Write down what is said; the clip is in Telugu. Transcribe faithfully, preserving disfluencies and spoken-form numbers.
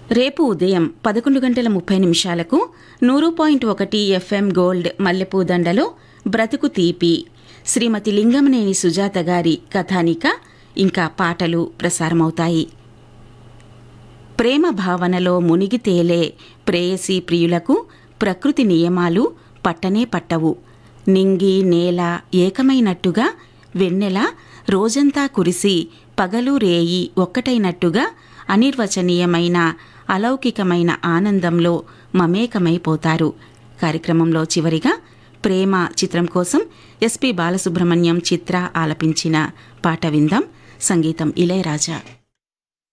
రేపు ఉదయం పదకొండు గంటల ముప్పై నిమిషాలకు నూరు పాయింట్ ఒకటి ఎఫ్ఎం గోల్డ్ మల్లెపూదండలో బ్రతుకు తీపి శ్రీమతి లింగమనేని సుజాత గారి కథానిక ఇంకా పాటలు ప్రసారమవుతాయి. ప్రేమ భావనలో మునిగి తేలే ప్రేయసీ ప్రియులకు ప్రకృతి నియమాలు పట్టనే పట్టవు. నింగి నేల ఏకమైనట్టుగా వెన్నెల రోజంతా కురిసి పగలు రేయి ఒక్కటైనట్టుగా అనిర్వచనీయమైన అలౌకికమైన ఆనందంలో మమేకమైపోతారు. కార్యక్రమంలో చివరిగా ప్రేమ చిత్రం కోసం ఎస్పి బాలసుబ్రహ్మణ్యం చిత్ర ఆలపించిన పాట విందాం. సంగీతం ఇళయరాజా.